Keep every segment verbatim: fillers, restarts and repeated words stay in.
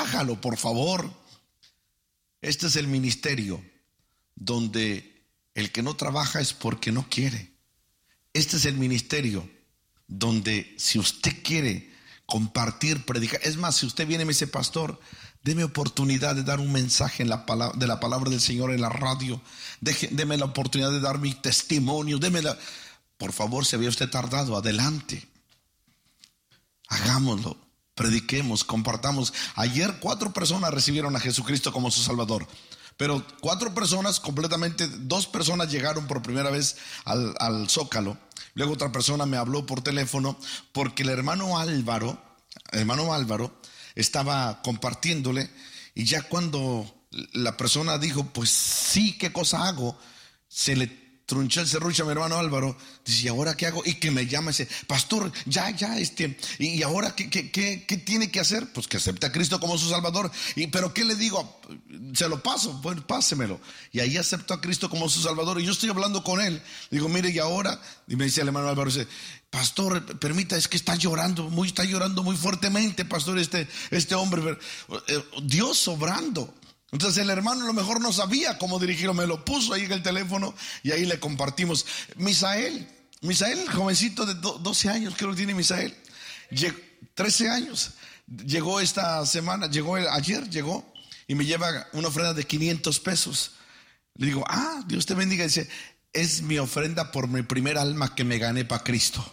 trabájalo, por favor. Este es el ministerio donde el que no trabaja es porque no quiere. Este es el ministerio donde si usted quiere compartir, predicar, es más, si usted viene y me dice, pastor, deme oportunidad de dar un mensaje en la palabra, de la palabra del Señor en la radio, Deje, deme la oportunidad de dar mi testimonio, deme la... Por favor, si había usted tardado, adelante. Hagámoslo, prediquemos, compartamos. Ayer cuatro personas recibieron a Jesucristo como su Salvador, pero cuatro personas completamente, dos personas llegaron por primera vez al, al Zócalo. Luego otra persona me habló por teléfono porque el hermano Álvaro, el hermano Álvaro estaba compartiéndole, y ya cuando la persona dijo, pues sí, ¿qué cosa hago? Se le trunchó el serrucho a mi hermano Álvaro. Dice, ¿y ahora qué hago? Y que me llama y dice, pastor, ya, ya, este, y ahora qué, qué, qué, qué tiene que hacer? Pues que acepte a Cristo como su Salvador. Y pero ¿qué le digo? Se lo paso, pues pásemelo. Y ahí aceptó a Cristo como su Salvador. Y yo estoy hablando con él. Digo, mire, y ahora, y me dice el hermano Álvaro, dice, pastor, permita, es que está llorando, muy, está llorando muy fuertemente, pastor, este, este hombre. Dios obrando. Entonces el hermano a lo mejor no sabía cómo dirigirlo, me lo puso ahí en el teléfono y ahí le compartimos. Misael, Misael, el jovencito de doce años, creo que tiene Misael, trece años, llegó esta semana, llegó ayer, llegó y me lleva una ofrenda de quinientos pesos. Le digo, ah, Dios te bendiga. Dice, es mi ofrenda por mi primer alma que me gané para Cristo.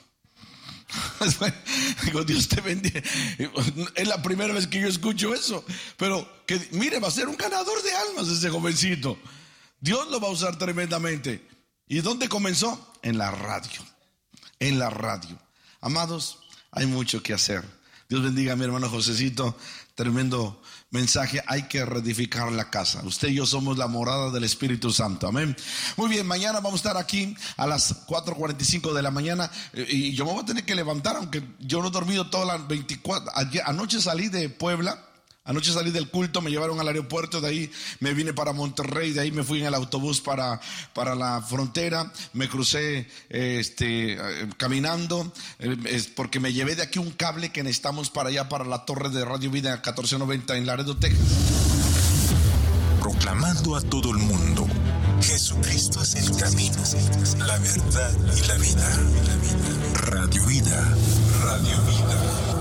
Digo, Dios te bendiga. Es la primera vez que yo escucho eso, pero que mire, va a ser un ganador de almas ese jovencito. Dios lo va a usar tremendamente. ¿Y dónde comenzó? En la radio. En la radio. Amados, hay mucho que hacer. Dios bendiga a mi hermano Josecito. Tremendo mensaje. Hay que reedificar la casa. Usted y yo somos la morada del Espíritu Santo. Amén. Muy bien, mañana vamos a estar aquí a las cuatro cuarenta y cinco de la mañana. Y yo me voy a tener que levantar, aunque yo no he dormido todas las veinticuatro. Anoche salí de Puebla. Anoche salí del culto, me llevaron al aeropuerto, de ahí me vine para Monterrey, de ahí me fui en el autobús para, para la frontera, me crucé este, caminando, es porque me llevé de aquí un cable que necesitamos para allá, para la torre de Radio Vida catorce noventa en Laredo, Texas. Proclamando a todo el mundo, Jesucristo es el camino, la verdad y la vida. Radio Vida, Radio Vida.